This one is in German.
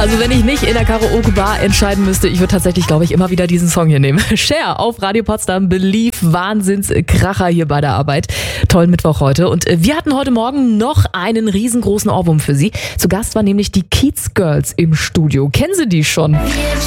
Also wenn ich nicht in der Karaoke-Bar entscheiden müsste, ich würde tatsächlich, glaube ich, immer wieder diesen Song hier nehmen. Cher auf Radio Potsdam, Believe, Wahnsinnskracher hier bei der Arbeit. Tollen Mittwoch heute. Und wir hatten heute Morgen noch einen riesengroßen Ohrwurm für Sie. Zu Gast waren nämlich die Kiez Girls im Studio. Kennen Sie die schon?